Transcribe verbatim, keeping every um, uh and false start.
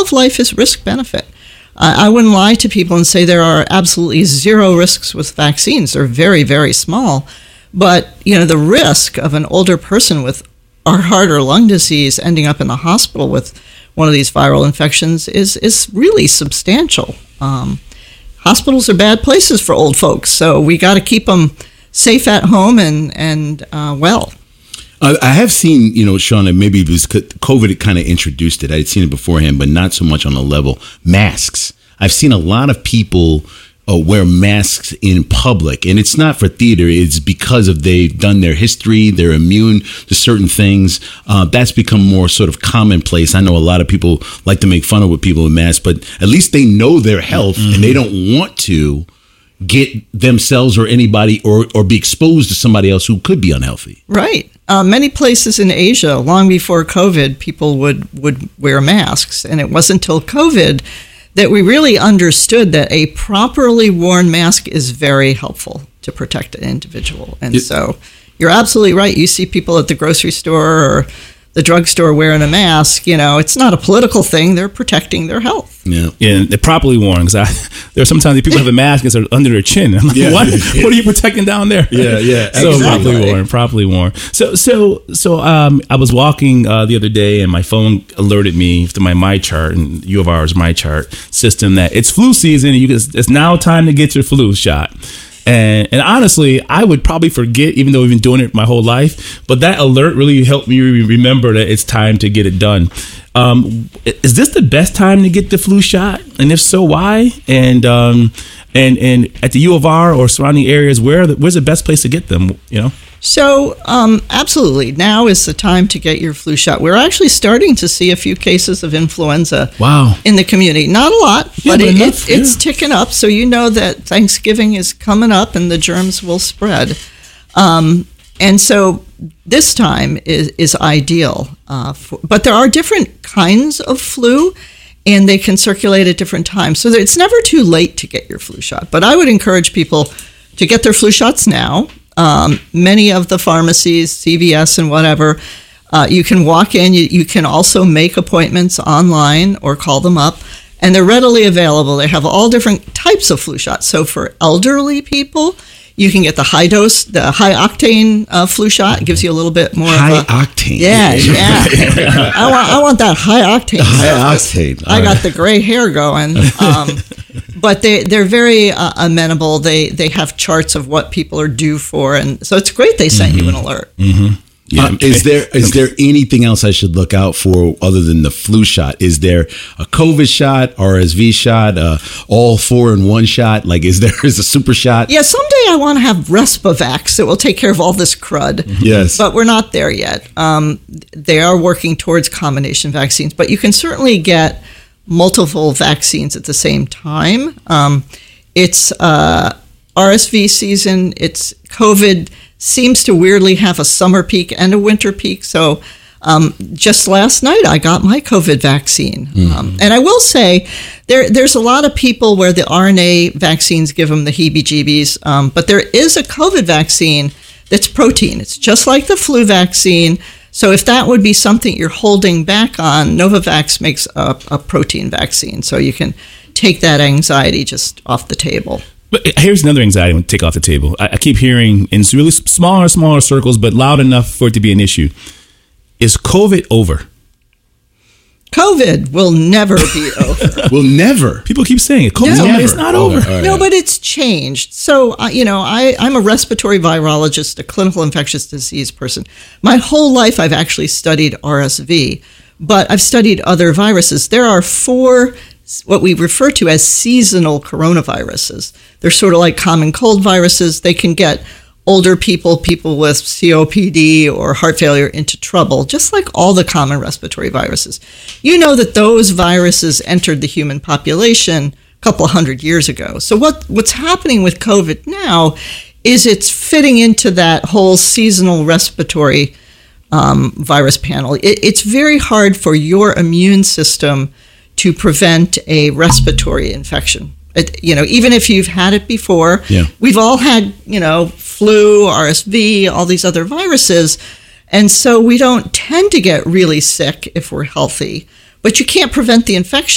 of life is risk-benefit. Uh, I wouldn't lie to people and say there are absolutely zero risks with vaccines. They're very, very small. But, you know, the risk of an older person with or heart or lung disease ending up in the hospital with one of these viral infections is, is really substantial. Um, hospitals are bad places for old folks, so we got to keep them safe at home and, and uh, well. Uh, I have seen, you know, Sean, and maybe it was COVID kind of introduced it. I had seen it beforehand, but not so much on the level. Masks. I've seen a lot of people uh, wear masks in public, and it's not for theater. It's because of they've done their history. They're immune to certain things. Uh, that's become more sort of commonplace. I know a lot of people like to make fun of with people with masks, but at least they know their health, mm-hmm. and they don't want to get themselves or anybody or, or be exposed to somebody else who could be unhealthy. Right. Uh, many places in Asia, long before COVID, people would, would wear masks. And it wasn't until COVID that we really understood that a properly worn mask is very helpful to protect an individual. And it, so you're absolutely right. You see people at the grocery store or the drugstore wearing a mask. You know, it's not a political thing. They're protecting their health. Yeah, yeah, they're properly worn. Because there are sometimes people have a mask and it's under their chin. I'm like, yeah. what? What are you protecting down there? Yeah, yeah. So exactly. properly worn, properly worn. So, so, so, um, I was walking uh, the other day, and my phone alerted me to my MyChart and U of R's MyChart system that it's flu season. And you can, it's now time to get your flu shot. And, and honestly, I would probably forget, even though I've been doing it my whole life. But that alert really helped me remember that it's time to get it done. Um, is this the best time to get the flu shot? And if so, why? And um, and and at the U of R or surrounding areas, where the, where's the best place to get them? You know. So, um, absolutely, now is the time to get your flu shot. We're actually starting to see a few cases of influenza wow. in the community. Not a lot, yeah, but, but it, enough, it, it's yeah. ticking up. So you know that Thanksgiving is coming up and the germs will spread. Um, and so this time is, is ideal. Uh, for, but there are different kinds of flu, and they can circulate at different times. So it's never too late to get your flu shot. But I would encourage people to get their flu shots now. Um, many of the pharmacies, C V S and whatever, uh, you can walk in. You, you can also make appointments online or call them up, and they're readily available. They have all different types of flu shots. So for elderly people, you can get the high dose, the high octane uh, flu shot. It gives you a little bit more high of a, octane. Yeah, yeah. I want, I want that high octane. High octane. I got the gray hair going. Um, But they, they're very uh, amenable. They they have charts of what people are due for. And so it's great they sent mm-hmm. you an alert. Mm-hmm. Yeah. Um, is there is there anything else I should look out for other than the flu shot? Is there a COVID shot, R S V shot, uh, all four in one shot? Like, is there is a super shot? Yeah, someday I want to have Respavax that will take care of all this crud. Yes. But we're not there yet. Um, they are working towards combination vaccines. But you can certainly get multiple vaccines at the same time. Um, it's uh, R S V season. It's COVID seems to weirdly have a summer peak and a winter peak. So um, just last night, I got my COVID vaccine. Mm-hmm. Um, and I will say there, there's a lot of people where the R N A vaccines give them the heebie-jeebies. Um, but there is a COVID vaccine that's protein. It's just like the flu vaccine. So if that would be something you're holding back on, Novavax makes a, a protein vaccine. So you can take that anxiety just off the table. But here's another anxiety I want to take off the table. I, I keep hearing in really smaller, smaller circles, but loud enough for it to be an issue. Is COVID over? COVID will never be over. Will never. People keep saying it. COVID's No. over. It's not Oh, over. all right. No, but it's changed. So, uh, you know, I, I'm a respiratory virologist, a clinical infectious disease person. My whole life, I've actually studied R S V, but I've studied other viruses. There are four, what we refer to as seasonal coronaviruses. They're sort of like common cold viruses. They can get older people, people with C O P D or heart failure into trouble, just like all the common respiratory viruses. You know that those viruses entered the human population a couple hundred years ago. So what, what's happening with COVID now is it's fitting into that whole seasonal respiratory um, virus panel. It, it's very hard for your immune system to prevent a respiratory infection. It, you know, even if you've had it before, yeah. We've all had, you know, flu, R S V, all these other viruses. And so we don't tend to get really sick if we're healthy, but you can't prevent the infection.